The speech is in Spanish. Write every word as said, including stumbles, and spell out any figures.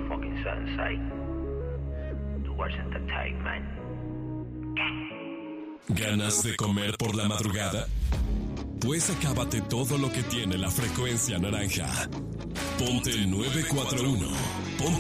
motherfucking Sensei. Towards entertainment. ¿Ganas de comer por la madrugada? Pues acábate todo lo que tiene la frecuencia naranja. Ponte nueve cuatro uno. Ponte